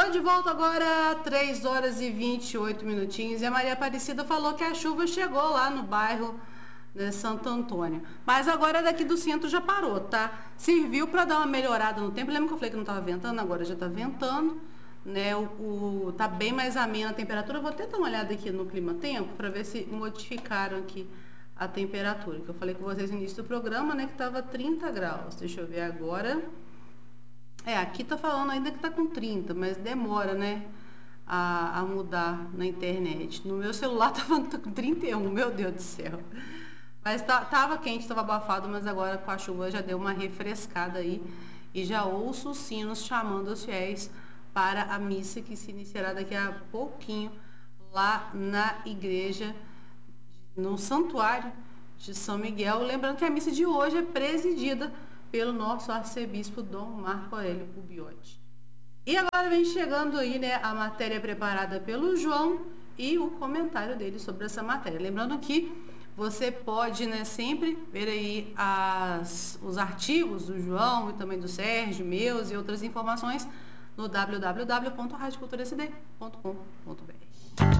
Tô de volta agora, 3 horas e 28 minutinhos. E a Maria Aparecida falou que a chuva chegou lá no bairro de Santo Antônio. Mas agora daqui do centro já parou, tá? Serviu para dar uma melhorada no tempo. Lembra que eu falei que não tava ventando? Agora já tá ventando, né? Tá bem mais amena a temperatura. Eu vou até dar uma olhada aqui no clima-tempo para ver se modificaram aqui a temperatura. Que eu falei com vocês no início do programa, né? Que tava 30 graus. Deixa eu ver agora. Aqui tá falando ainda que tá com 30, mas demora, né, a mudar na internet. No meu celular tá falando que tá com 31, meu Deus do céu. Mas tava quente, tava abafado, mas agora com a chuva já deu uma refrescada aí. E já ouço os sinos chamando os fiéis para a missa que se iniciará daqui a pouquinho lá na igreja, no santuário de São Miguel. Lembrando que a missa de hoje é presidida pelo nosso arcebispo Dom Marco Aurélio Ubiotti. E agora vem chegando aí, né, a matéria preparada pelo João e o comentário dele sobre essa matéria. Lembrando que você pode, né, sempre ver aí os artigos do João e também do Sérgio, meus e outras informações no www.radioculturasd.com.br.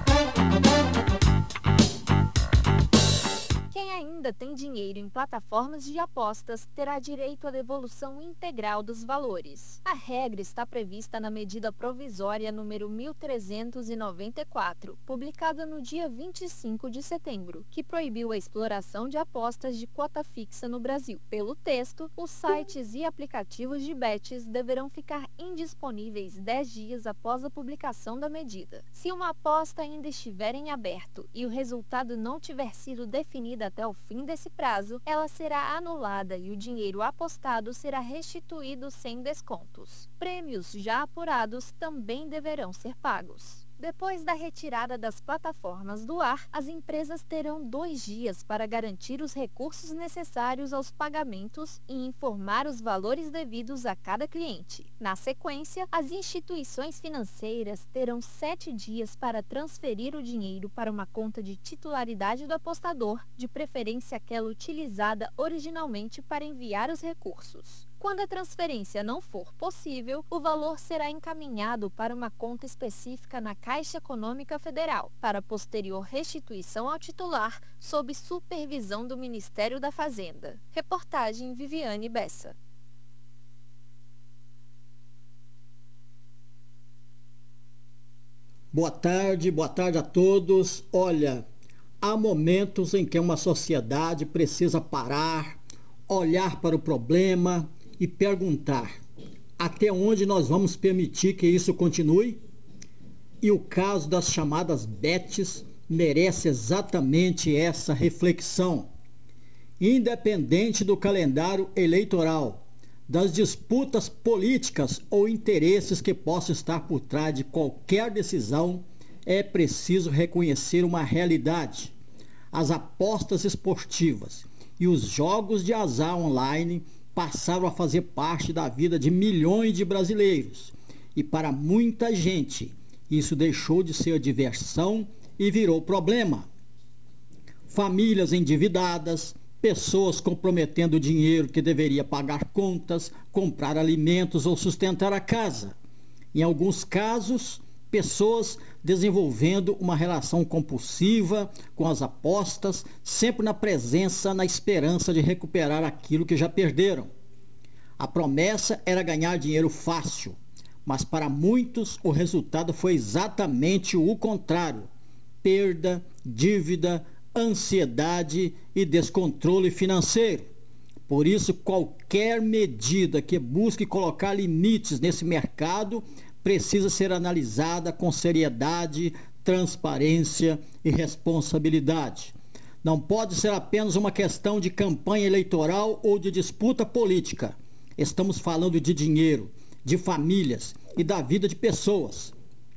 Quem ainda tem dinheiro em plataformas de apostas terá direito à devolução integral dos valores. A regra está prevista na medida provisória número 1394, publicada no dia 25 de setembro, que proibiu a exploração de apostas de cota fixa no Brasil. Pelo texto, os sites e aplicativos de bets deverão ficar indisponíveis 10 dias após a publicação da medida. Se uma aposta ainda estiver em aberto e o resultado não tiver sido definido até o fim desse prazo, ela será anulada e o dinheiro apostado será restituído sem descontos. Prêmios já apurados também deverão ser pagos. Depois da retirada das plataformas do ar, as empresas terão 2 dias para garantir os recursos necessários aos pagamentos e informar os valores devidos a cada cliente. Na sequência, as instituições financeiras terão 7 dias para transferir o dinheiro para uma conta de titularidade do apostador, de preferência aquela utilizada originalmente para enviar os recursos. Quando a transferência não for possível, o valor será encaminhado para uma conta específica na Caixa Econômica Federal, para posterior restituição ao titular, sob supervisão do Ministério da Fazenda. Reportagem Viviane Bessa. Boa tarde a todos. Olha, há momentos em que uma sociedade precisa parar, olhar para o problema e perguntar: até onde nós vamos permitir que isso continue? E o caso das chamadas bets merece exatamente essa reflexão. Independente do calendário eleitoral, das disputas políticas ou interesses que possam estar por trás de qualquer decisão, é preciso reconhecer uma realidade. As apostas esportivas e os jogos de azar online passaram a fazer parte da vida de milhões de brasileiros. E para muita gente, isso deixou de ser diversão e virou problema. Famílias endividadas, pessoas comprometendo o dinheiro que deveria pagar contas, comprar alimentos ou sustentar a casa. Em alguns casos, pessoas desenvolvendo uma relação compulsiva com as apostas, sempre na esperança de recuperar aquilo que já perderam. A promessa era ganhar dinheiro fácil, mas para muitos o resultado foi exatamente o contrário: perda, dívida, ansiedade e descontrole financeiro. Por isso, qualquer medida que busque colocar limites nesse mercado precisa ser analisada com seriedade, transparência e responsabilidade. Não pode ser apenas uma questão de campanha eleitoral ou de disputa política. Estamos falando de dinheiro, de famílias e da vida de pessoas.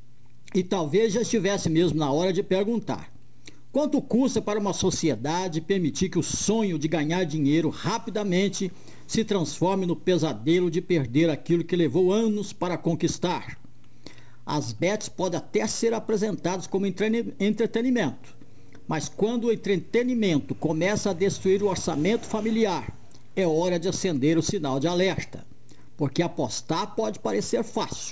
E talvez já estivesse mesmo na hora de perguntar: quanto custa para uma sociedade permitir que o sonho de ganhar dinheiro rapidamente se transforme no pesadelo de perder aquilo que levou anos para conquistar? As bets podem até ser apresentadas como entretenimento, mas quando o entretenimento começa a destruir o orçamento familiar, é hora de acender o sinal de alerta. Porque apostar pode parecer fácil,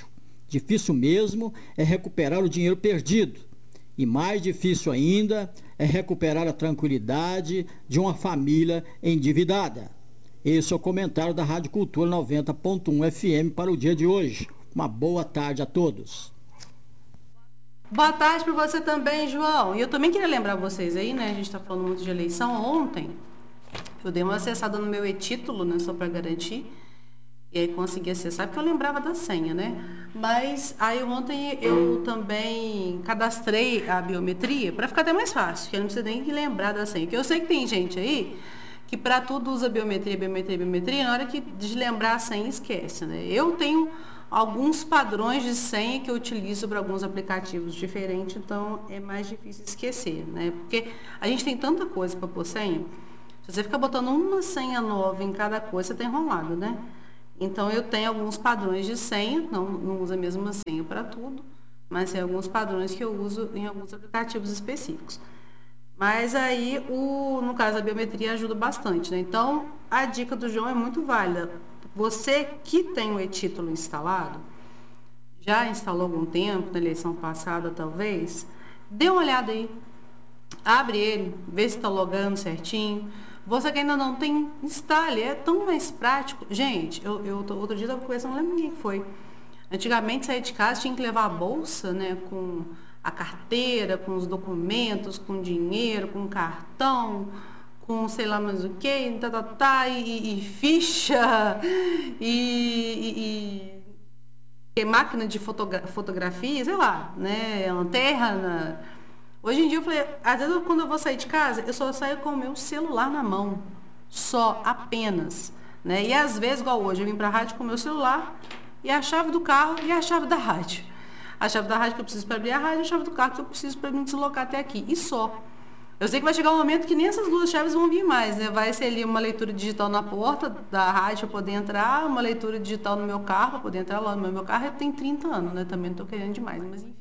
Difícil mesmo é recuperar o dinheiro perdido. E mais difícil ainda é recuperar a tranquilidade de uma família endividada. Esse é o comentário da Rádio Cultura 90.1 FM para o dia de hoje. Uma boa tarde a todos. Boa tarde para você também, João. E eu também queria lembrar vocês aí, né? A gente está falando muito de eleição. Ontem eu dei uma acessada no meu e-título, né? Só para garantir. E aí consegui acessar, porque eu lembrava da senha, né? Mas aí ontem eu também cadastrei a biometria para ficar até mais fácil, que eu não precisa nem lembrar da senha. Porque eu sei que tem gente aí que para tudo usa biometria, na hora que deslembrar a senha esquece, né? Eu tenho alguns padrões de senha que eu utilizo para alguns aplicativos diferentes, então é mais difícil esquecer, né? Porque a gente tem tanta coisa para pôr senha, se você ficar botando uma senha nova em cada coisa, você está enrolado, né? Então, eu tenho alguns padrões de senha, não uso a mesma senha para tudo, mas tem alguns padrões que eu uso em alguns aplicativos específicos. Mas aí, no caso, a biometria ajuda bastante, né? Então, a dica do João é muito válida. Você que tem o e-título instalado, já instalou há algum tempo, na eleição passada talvez, dê uma olhada aí, abre ele, vê se está logando certinho. Você que ainda não tem, instale, é tão mais prático. Gente, outro dia eu estava conversando, não lembro quem foi. Antigamente, sair de casa tinha que levar a bolsa, né, com a carteira, com os documentos, com dinheiro, com cartão, com sei lá mais o que, e ficha, e máquina de fotografia, sei lá, né, lanterna. Hoje em dia eu falei, às vezes quando eu vou sair de casa, eu só saio com o meu celular na mão. Só, apenas. Né? E às vezes, igual hoje, eu vim para a rádio com o meu celular e a chave do carro e a chave da rádio. A chave da rádio que eu preciso para abrir a rádio e a chave do carro que eu preciso para me deslocar até aqui. E só. Eu sei que vai chegar um momento que nem essas duas chaves vão vir mais, né? Vai ser ali uma leitura digital na porta da rádio para poder entrar, uma leitura digital no meu carro para poder entrar lá no meu carro. Eu tenho 30 anos, né? Também não estou querendo demais, mas enfim.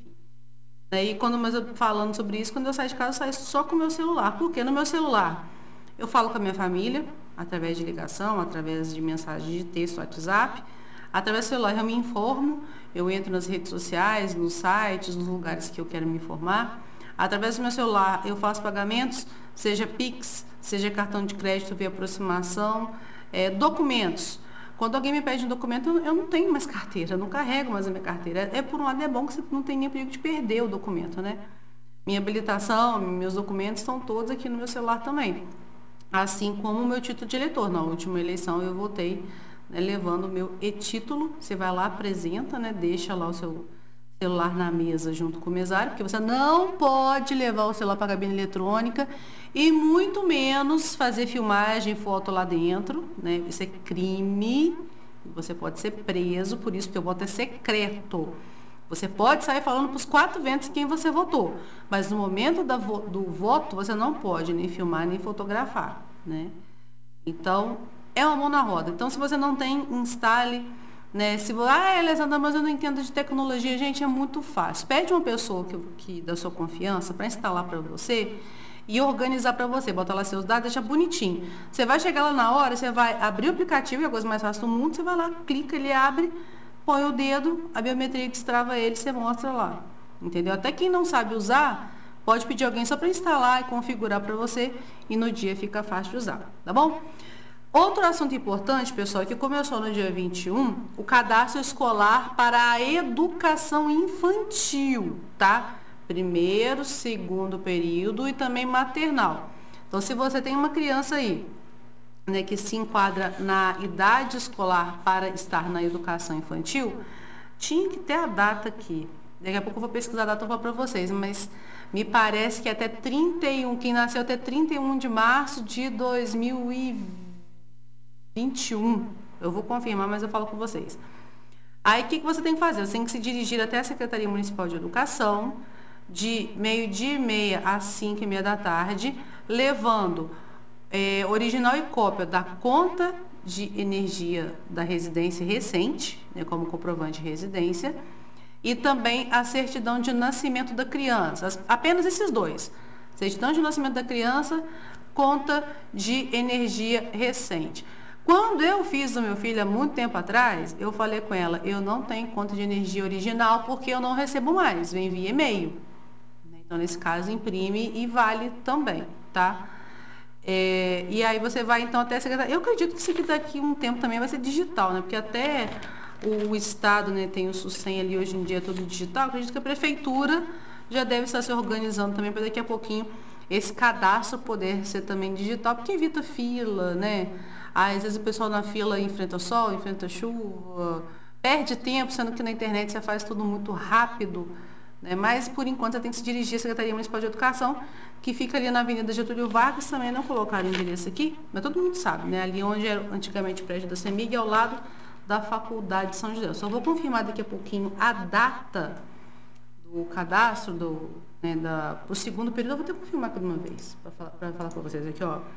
E mas eu falando sobre isso, quando eu saio de casa, eu saio só com o meu celular. Porque no meu celular eu falo com a minha família, através de ligação, através de mensagem de texto, WhatsApp. Através do celular eu me informo, eu entro nas redes sociais, nos sites, nos lugares que eu quero me informar. Através do meu celular eu faço pagamentos, seja Pix, seja cartão de crédito via aproximação, documentos. Quando alguém me pede um documento, eu não tenho mais carteira, eu não carrego mais a minha carteira. Por um lado, é bom que você não tenha nem perigo de perder o documento, né? Minha habilitação, meus documentos estão todos aqui no meu celular também. Assim como o meu título de eleitor. Na última eleição, eu votei, né, levando o meu e-título. Você vai lá, apresenta, né, deixa lá o seu celular na mesa junto com o mesário, porque você não pode levar o celular para a cabine eletrônica e muito menos fazer filmagem, foto lá dentro, né? Isso é crime, você pode ser preso por isso, porque o voto é secreto. Você pode sair falando para os 4 ventos quem você votou, mas no momento do voto você não pode nem filmar nem fotografar, né? Então, é uma mão na roda. Então, se você não tem, instale. Né? Se Elisandra, mas eu não entendo de tecnologia, gente, é muito fácil. Pede uma pessoa que da sua confiança para instalar para você e organizar para você. Bota lá seus dados, deixa bonitinho. Você vai chegar lá na hora, você vai abrir o aplicativo, que é a coisa mais fácil do mundo, você vai lá, clica, ele abre, põe o dedo, a biometria destrava ele, você mostra lá. Entendeu? Até quem não sabe usar, pode pedir alguém só para instalar e configurar para você e no dia fica fácil de usar, tá bom? Outro assunto importante, pessoal, é que começou no dia 21, o cadastro escolar para a educação infantil, tá? Primeiro, segundo período e também maternal. Então, se você tem uma criança aí, né, que se enquadra na idade escolar para estar na educação infantil, tinha que ter a data aqui. Daqui a pouco eu vou pesquisar a data e vou falar para vocês, mas me parece que até 31, quem nasceu até 31 de março de 2021, eu vou confirmar, mas eu falo com vocês. Aí, o que você tem que fazer? Você tem que se dirigir até a Secretaria Municipal de Educação, de 12h30 às 5h30 da tarde, levando original e cópia da conta de energia da residência recente, né, como comprovante de residência, e também a certidão de nascimento da criança. Apenas esses dois. Certidão de nascimento da criança, conta de energia recente. Quando eu fiz o meu filho há muito tempo atrás, eu falei com ela, eu não tenho conta de energia original porque eu não recebo mais, vem via e-mail. Então, nesse caso, imprime e vale também, tá? E aí você vai, então, até a secretaria. Eu acredito que isso aqui daqui um tempo também vai ser digital, né? Porque até o Estado, né, tem o SUSEM ali, hoje em dia, tudo digital. Eu acredito que a Prefeitura já deve estar se organizando também para daqui a pouquinho esse cadastro poder ser também digital, porque evita fila, né? Às vezes o pessoal na fila enfrenta sol, enfrenta chuva, perde tempo, sendo que na internet você faz tudo muito rápido, né? Mas, por enquanto, você tem que se dirigir à Secretaria Municipal de Educação, que fica ali na Avenida Getúlio Vargas, também não colocaram o endereço aqui, mas todo mundo sabe, né? Ali onde era antigamente o prédio da CEMIG, ao lado da Faculdade de São José. Eu só vou confirmar daqui a pouquinho a data do cadastro para o segundo período. Eu vou ter que confirmar aqui de uma vez, para falar com vocês aqui, ó.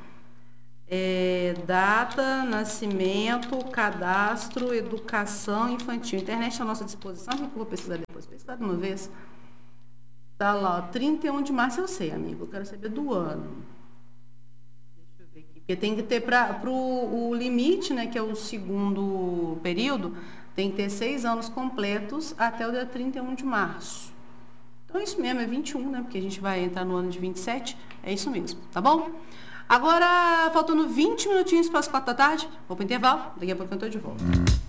Data, nascimento, cadastro, educação infantil. Internet à nossa disposição, que eu vou pesquisar depois. Pesquisar de uma vez. Tá lá, ó, 31 de março, eu sei, amigo. Eu quero saber do ano. Deixa eu ver aqui. Porque tem que ter para o limite, né, que é o segundo período, tem que ter 6 anos completos até o dia 31 de março. Então, é isso mesmo, é 21, né? Porque a gente vai entrar no ano de 27. É isso mesmo, tá bom? Agora, faltando 20 minutinhos para as 4 da tarde, vou para o intervalo. Daqui a pouco eu estou de volta.